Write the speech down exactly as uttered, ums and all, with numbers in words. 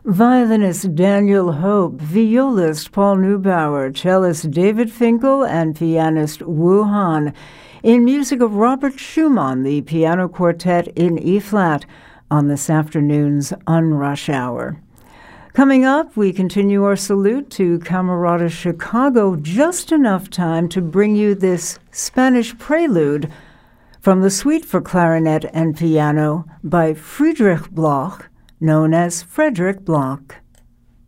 Violinist Daniel Hope, violist Paul Neubauer, cellist David Finkel, and pianist Wu Han. In music of Robert Schumann, the piano quartet in E-flat on this afternoon's Unrush Hour. Coming up, we continue our salute to Camerata Chicago, just enough time to bring you this Spanish prelude from the Suite for Clarinet and Piano by Friedrich Bloch, known as Frederick Bloch.